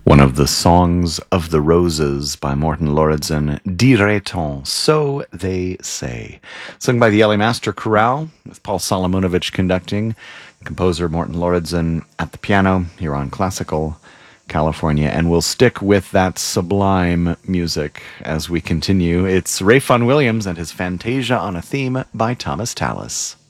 One of the Songs of the Roses by Morten Lauridsen, Dirait-on, So They Say. Sung by the LA Master Chorale, with Paul Solomonovich conducting, composer Morten Lauridsen at the piano here on Classical California. And we'll stick with that sublime music as we continue. It's Ray Vaughan Williams and his Fantasia on a Theme by Thomas Tallis.